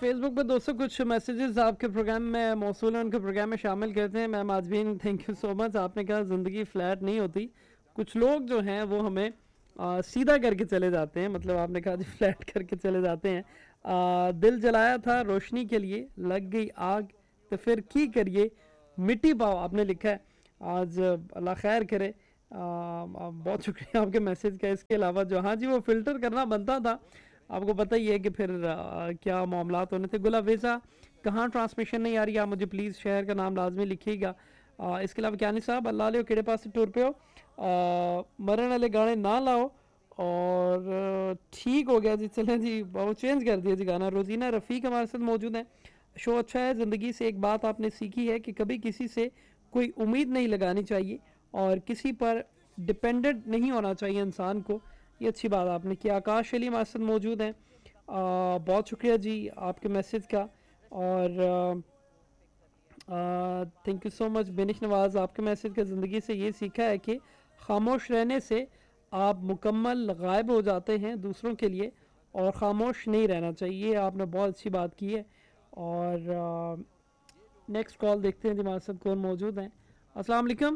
Facebook पे दोस्तों कुछ मैसेजेस आपके प्रोग्राम में मौसूल हैं, उनके प्रोग्राम में शामिल करते हैं। Ma'am आजमीन thank you so much. आपने कहा ज़िंदगी फ्लैट नहीं होती, कुछ लोग जो हैं वो हमें सीधा करके चले जाते हैं, मतलब आपने कहा जी फ्लैट करके चले जाते हैं। दिल जलाया था रोशनी के लिए, लग गई आग तो फिर की करिए, मिट्टी पाओ आपने लिखा है। आज अल्लाह खैर करे। बहुत शुक्रिया आपके मैसेज का। इसके अलावा जो हाँ जी वो फ़िल्टर करना बनता था, आपको पता ही है कि फिर क्या मामलात होने थे। गुलावेज़ा कहाँ ट्रांसमिशन नहीं आ रही, आप मुझे प्लीज़ शहर का नाम लाजमी लिखिएगा। इसके अलावा क्या नहीं साहब अल्लाह ले केड़े पास टूर पे हो, मरण वाले गाने ना लाओ और ठीक हो गया जी। चलें जी वो चेंज कर दिया जी गाना। रोजीना रफ़ीक हमारे साथ मौजूद है। शो अच्छा है। ज़िंदगी से एक बात आपने सीखी है कि कभी किसी से कोई उम्मीद नहीं लगानी चाहिए और किसी पर डिपेंडेंट नहीं होना चाहिए इंसान को। ये अच्छी बात आपने की। आकाश अली हमारे साथ मौजूद हैं। बहुत शुक्रिया जी आपके मैसेज का। और थैंक यू सो मच बेनिश नवाज़ आपके मैसेज का। ज़िंदगी से ये सीखा है कि खामोश रहने से आप मुकम्मल गायब हो जाते हैं दूसरों के लिए, और ख़ामोश नहीं रहना चाहिए। आपने बहुत अच्छी बात की है। और नेक्स्ट कॉल देखते हैं जी हमारे साथ कौन मौजूद हैं। अस्सलाम वालेकुम।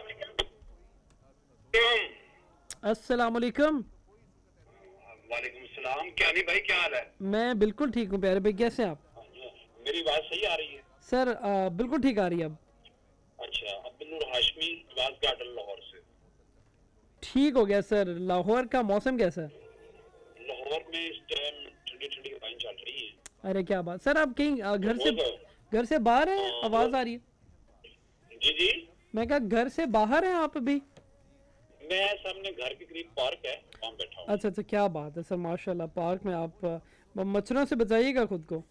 अस्सलाम वालेकुम। वालेकुम सलाम। क्या नहीं भाई, क्या हाल है? मैं बिल्कुल ठीक हूँ प्यारे भाई, कैसे हैं आप? मेरी बात सही आ रही है? सर बिल्कुल ठीक आ रही है अब। अच्छा, अब्दुल हाशमी वाज गार्डन लाहौर से। ठीक हो गया सर। लाहौर का मौसम कैसा है? लाहौर में इस टाइम ठंडी ठंडी हवाएं चल रही हैं। अरे क्या बात सर, आप कहीं घर से बाहर हैं? आवाज़ आ रही है। जी जी, मैं कहा घर से बाहर हैं आप अभी? मैं सामने घर के करीब पार्क है, वहाँ बैठा हूँ। अच्छा अच्छा, क्या बात है सर, माशाल्लाह। पार्क में आप मच्छरों से बचाइएगा खुद को।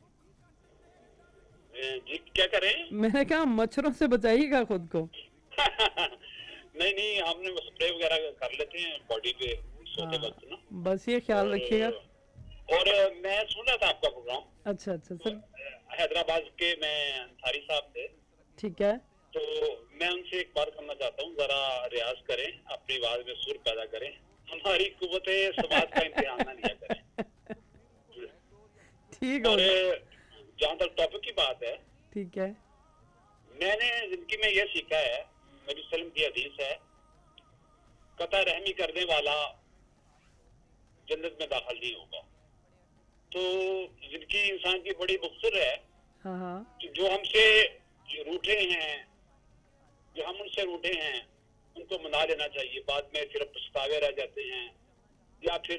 जी क्या करें? मैंने कहा मच्छरों से बचाइएगा खुद को। नहीं नहीं, हमने स्प्रे वगैरह कर लेते हैं बॉडी पे सोते वक्त ना। बस ये ख्याल रखिएगा। और मैं सुन रहा था आपका प्रोग्राम। अच्छा अच्छा सर। हैदराबाद के मैं अंसारी साहब थे, ठीक है। तो मैं उनसे एक बात करना चाहता हूँ, जरा रियाज करें, अपनी आवाज में सुर पैदा करें, हमारी कुव्वते समाज का इम्तिहान ना लिया करें। ठीक और है। जहाँ तक टॉपिक की बात है, ठीक है। मैंने जिंदगी में यह सीखा है, नबी सल्लम की हदीस है, कता रहमी करने वाला जन्नत में दाखिल नहीं होगा। तो जिंदगी इंसान की बड़ी मुख्तसर है। हाँ हाँ। जो हमसे रूठे हैं, जो हम उनसे रूठे हैं, उनको मना लेना चाहिए। बाद में फिर पछतावे रह जाते हैं, या फिर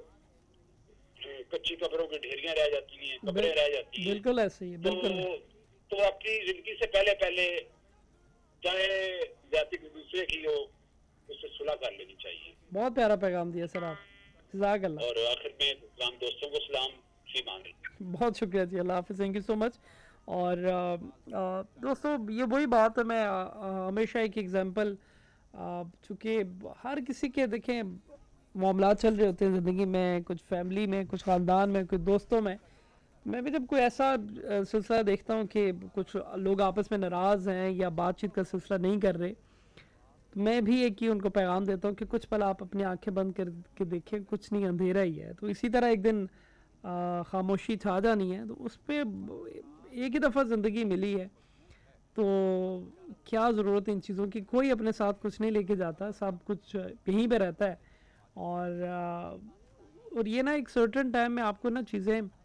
कच्ची कब्रों की ढेरियां रह जाती हैं, कब्रें रह जाती हैं। बिल्कुल ऐसे ही है, बिल्कुल। तो अपनी जिंदगी से पहले पहले चाहे जाति की दूसरे की हो, उससे सुलह कर लेनी चाहिए। बहुत प्यारा पैगाम दिया सर आप, जज़ाकल्लाह। और आखिर में तमाम दोस्तों को सलाम, फी मान ली। बहुत शुक्रिया जी, अल्लाह हाफ़िज़, थैंक यू सो मच। और दोस्तों ये वही बात है, मैं हमेशा एक एग्जांपल, चूँकि हर किसी के देखें मामलात चल रहे होते हैं ज़िंदगी में, कुछ फैमिली में, कुछ ख़ानदान में, कुछ दोस्तों में। मैं भी जब कोई ऐसा सिलसिला देखता हूँ कि कुछ लोग आपस में नाराज़ हैं या बातचीत का सिलसिला नहीं कर रहे, तो मैं भी एक ही उनको पैगाम देता हूँ कि कुछ पल आप अपनी आंखें बंद करके देखें, कुछ नहीं, अंधेरा ही है। तो इसी तरह एक दिन खामोशी छा जानी है, तो उस पर एक ही दफ़ा ज़िंदगी मिली है, तो क्या ज़रूरत है इन चीज़ों की। कोई अपने साथ कुछ नहीं लेके जाता, सब कुछ यहीं पे रहता है। और ये ना एक सर्टेन टाइम में आपको ना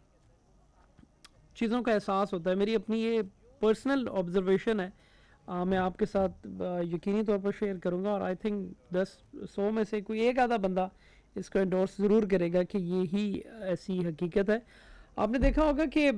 चीज़ों का एहसास होता है। मेरी अपनी ये पर्सनल ऑब्जर्वेशन है, मैं आपके साथ यकीनी तौर पर शेयर करूँगा, और आई थिंक 10-100 में से कोई एक आधा बंदा इसको एंडोर्स ज़रूर करेगा कि ये ही ऐसी हकीकत है। आपने देखा होगा कि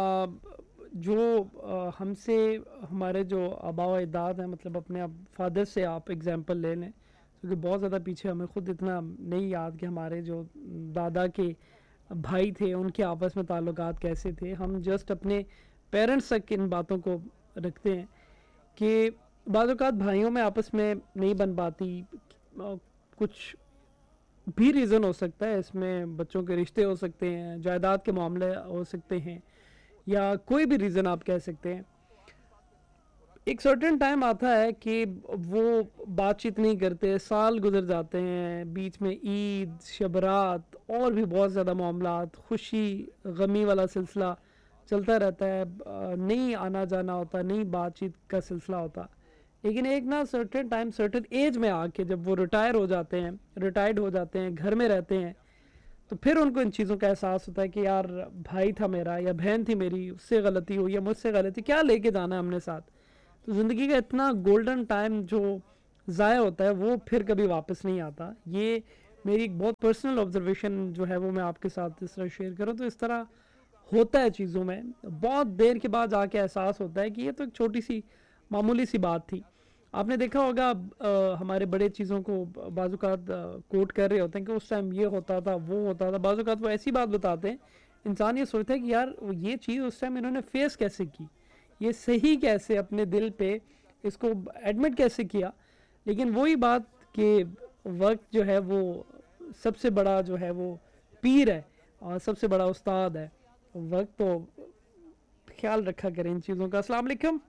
जो हमसे हमारे जो आबा व अजदाद हैं, मतलब अपने आप फादर से आप एग्ज़ाम्पल ले लें, क्योंकि बहुत ज़्यादा पीछे हमें ख़ुद इतना नहीं याद कि हमारे जो दादा के भाई थे उनके आपस में ताल्लुकात कैसे थे। हम जस्ट अपने पेरेंट्स तक इन बातों को रखते हैं कि बाज़ औक़ात भाइयों में आपस में नहीं बन पाती, कुछ भी रीज़न हो सकता है इसमें, बच्चों के रिश्ते हो सकते हैं, जायदाद के मामले हो सकते हैं, या कोई भी रीज़न आप कह सकते हैं। एक सर्टेन टाइम आता है कि वो बातचीत नहीं करते, साल गुजर जाते हैं, बीच में ईद, शब रात और भी बहुत ज़्यादा मामलात, खुशी गमी वाला सिलसिला चलता रहता है, नहीं आना जाना होता, नहीं बातचीत का सिलसिला होता। लेकिन एक ना सर्टेन टाइम सर्टेन एज में आके जब वो रिटायर हो जाते हैं, रिटायर्ड हो जाते हैं, घर में रहते हैं, तो फिर उनको इन चीज़ों का एहसास होता है कि यार भाई था मेरा या बहन थी मेरी, उससे गलती हुई या मुझसे गलती, क्या लेके जाना है हमने साथ। तो ज़िंदगी का इतना गोल्डन टाइम जो ज़ाया होता है वो फिर कभी वापस नहीं आता। ये मेरी एक बहुत पर्सनल ऑब्जर्वेशन जो है वो मैं आपके साथ इस तरह शेयर करूँ। तो इस तरह होता है चीज़ों में, बहुत देर के बाद जाके एहसास होता है कि ये तो एक छोटी सी मामूली सी बात थी। आपने देखा होगा हमारे बड़े चीज़ों को बाज़ात कोट कर रहे होते हैं कि उस टाइम ये होता था वो होता था, बाज़ात वो ऐसी बात बताते हैं इंसान ये सोचता है कि यार ये चीज़ उस टाइम इन्होंने फेस कैसे की, ये सही कैसे अपने दिल पे इसको एडमिट कैसे किया। लेकिन वही बात कि वक्त जो है वो सबसे बड़ा जो है वो पीर है और सबसे बड़ा उस्ताद है। वक्त तो ख्याल रखा करें इन चीज़ों का। अस्सलाम वालेकुम,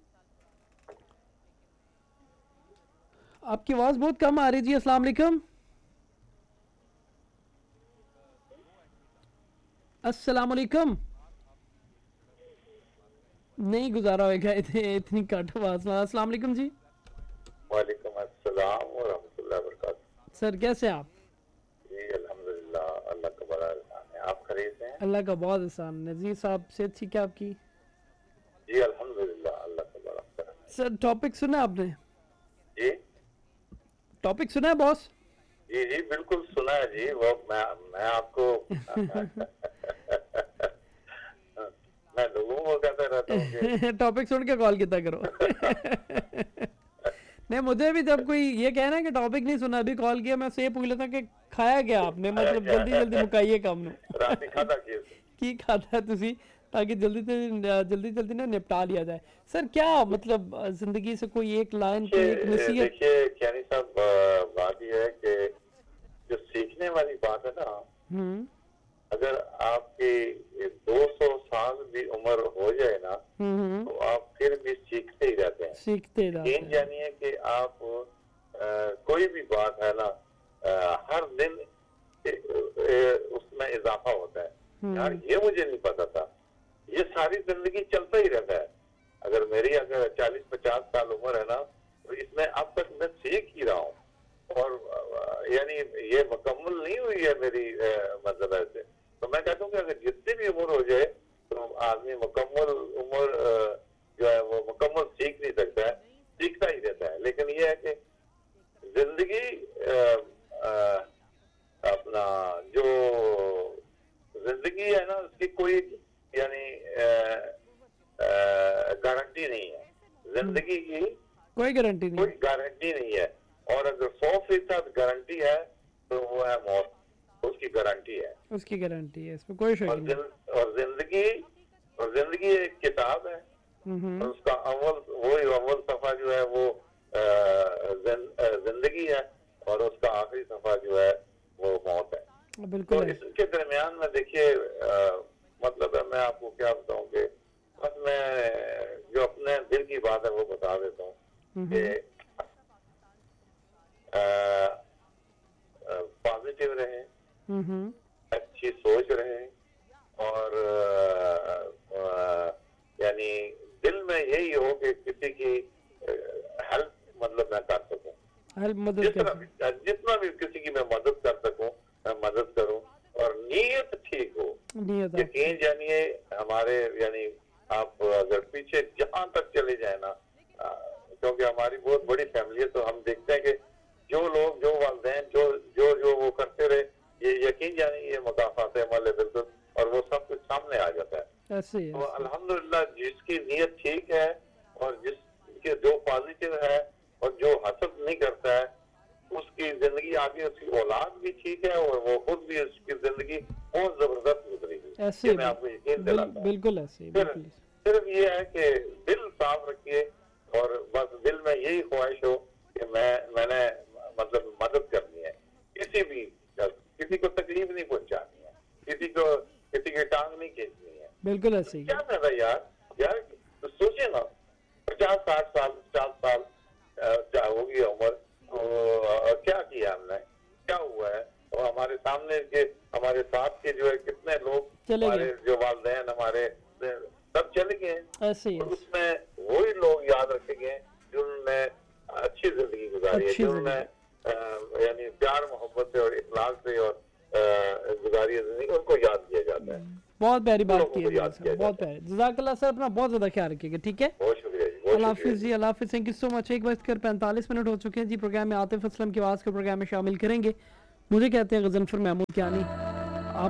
आपकी आवाज़ बहुत कम आ रही जी। अस्सलाम वालेकुम, अस्सलाम वालेकुम। नहीं गुजारा होगा इतनी कट आवाज़। अस्सलाम वालेकुम जी। वालेकुम अस्सलाम व रहमतुल्लाहि व बरकातुहू। सर कैसे आप? जी अल्हम्दुलिल्लाह, अल्लाह का बड़ा एहसान है। आप खरीद हैं? अल्लाह का बहुत एहसान। नज़ीर साहब सेहत ठीक है आपकी? जी अल्हम्दुलिल्लाह, अल्लाह का बड़ा करम है। सर टॉपिक सुना आपने? जी टॉपिक सुना है बॉस? जी जी बिल्कुल सुना है जी। वो मैं आपको मैं लोगों को कहता रहता हूँ कि टॉपिक सुन के कॉल किया करो। नहीं मुझे भी जब कोई ये कहना कि टॉपिक नहीं सुना अभी कॉल किया, मैं से पूछ लेता कि खाया क्या आपने, मतलब जल्दी जल्दी मुकाइए काम नु रात खाता की खाता है तुसी, ताकि जल्दी जल्दी ना निपटा लिया जाए। सर क्या मतलब जिंदगी से कोई एक लाइन की एक नसीहत? देखिए क्यानी साहब, बात यह है कि जो सीखने वाली बात है ना, अगर आपकी 200 साल भी उम्र हो जाए ना तो आप फिर भी सीखते ही रहते हैं, सीखते यकीन जानिए कि आप कोई भी बात है ना, हर दिन उसमें इजाफा होता है। यार ये मुझे नहीं पता था, ये सारी जिंदगी चलता ही रहता है। अगर 40-50 साल उम्र है ना तो इसमें अब तक मैं सीख ही रहा हूँ, और यानी ये मुकम्मल नहीं हुई है मेरी मतलब ऐसे। तो मैं कहता हूँ कि अगर जितनी भी उम्र हो जाए तो आदमी मुकम्मल उम्र जो है वो मुकम्मल सीख नहीं सकता है, सीखता ही रहता है। लेकिन ये है कि जिंदगी अपना जो जिंदगी है ना उसकी कोई यानी गारंटी नहीं है। जिंदगी की कोई गारंटी नहीं, कोई गारंटी नहीं है। और अगर 100% गारंटी है तो वो है मौत, उसकी गारंटी है, उसकी गारंटी है, इसमें कोई शक नहीं। और जिंदगी एक किताब है, और उसका अव्वल सफा जो है वो जिंदगी है, और उसका आखिरी सफा जो है वो मौत है। बिल्कुल तो है। इसके दरमियान में देखिए मतलब है, मैं आपको क्या बताऊं कि बस मैं जो अपने दिल की बात है वो बता देता हूँ कि पॉजिटिव रहे, अच्छी सोच रहे, और यानी दिल में यही हो कि किसी की हेल्प मतलब मैं कर सकूं, हेल्प मदद कर, जितना भी किसी की मैं मदद कर सकूं मैं मदद करूं, और नीयत ठीक हो। नीयत यकीन जानिए हमारे यानी आप अगर पीछे जहां तक चले जाए ना, क्योंकि हमारी बहुत बड़ी फैमिली है, तो हम देखते हैं कि जो लोग जो वालिदैन जो जो जो वो करते रहे, ये यकीन जानिए ये मुकाफात अमल है बिल्कुल, और वो सब कुछ सामने आ जाता है। ऐसे ही तो अल्हम्दुलिल्लाह जिसकी नीयत ठीक है और जिसके जो पॉजिटिव है और जो हसद नहीं करता है, उसकी जिंदगी आगे, उसकी औलाद भी ठीक है और वो खुद भी, उसकी जिंदगी बहुत जबरदस्त गुजरेगी। ऐसे मैं आपको यकीन दिलाता हूं। बिल्कुल ऐसे सिर्फ ये है कि दिल साफ रखिए, और बस दिल में यही ख्वाहिश हो कि मैंने मतलब मदद करनी है, किसी को तकलीफ नहीं पहुंचानी है, किसी की टांग नहीं खींचनी है। बिल्कुल ऐसे ही। क्या फायदा यार तो सोचिए ना, 50-60 साल 50 साल क्या होगी उम्र, तो क्या किया हमने, क्या हुआ है? और हमारे सामने के हमारे साथ के जो है कितने लोग, हमारे जो वालिदैन हमारे चले गए हैं। ऐसे ही और है। उसमें वही लोग याद रखेंगे जिन्होंने अच्छी जिंदगी गुजारी है, अच्छी जिन्होंने यानी प्यार मोहब्बत से और इखलास से और गुजारी है जिंदगी, उनको याद किया जाता है। बहुत प्यारी बात लोगों की को है याद सर, किया बहुत प्यारी। जज़ाकल्लाह सर, अपना बहुत ज़्यादा ख्याल रखिएगा, ठीक है। बहुत शुक्रिया जी, बहुत अल्लाह शुक्रिया हाफिज़ जी, अल्लाह हाफिज़, थैंक यू सो मच। 1:45 हो चुके हैं जी। प्रोग्राम में आतिफ असलम की आवाज़ के प्रोग्राम में शामिल करेंगे। मुझे कहते हैं गज़नफर महमूद कियानी।